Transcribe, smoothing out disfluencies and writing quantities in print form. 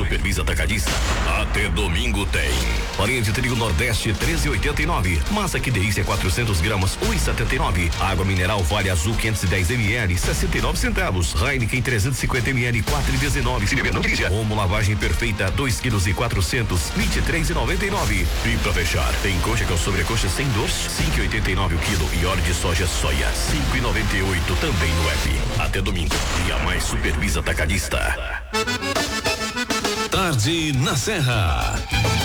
Supervisa Atacadista. Até domingo tem. Farinha de trigo Nordeste 13,89. Massa que delícia 400 gramas 1,79. Água mineral Vale Azul 510 ml 69 centavos. Heineken 350 ml 4,19. Se beber não dirija. Omo lavagem perfeita 2 quilos e 400 23,99. E pra fechar, tem coxa com sobrecoxa sem dor 5,89 o quilo e óleo de soja soia 5,98 também no app. Até domingo, dia mais Supervisa Atacadista. Tarde na Serra.